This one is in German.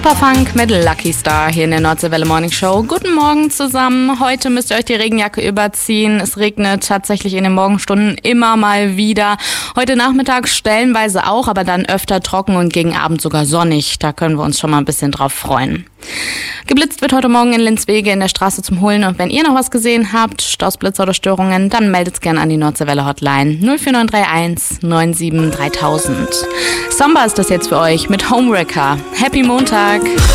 Superfunk mit Lucky Star hier in der Nordseewelle Morning Show. Guten Morgen zusammen. Heute müsst ihr euch die Regenjacke überziehen. Es regnet tatsächlich in den Morgenstunden immer mal wieder. Heute Nachmittag stellenweise auch, aber dann öfter trocken und gegen Abend sogar sonnig. Da können wir uns schon mal ein bisschen drauf freuen. Geblitzt wird heute Morgen in Linzwege in der Straße zum Holen. Und wenn ihr noch was gesehen habt, Staus, Blitzer oder Störungen, dann meldet's gerne an die Nordseewelle Hotline 04931 97 3000. Samba ist das jetzt für euch mit Homewrecker. Happy Montag!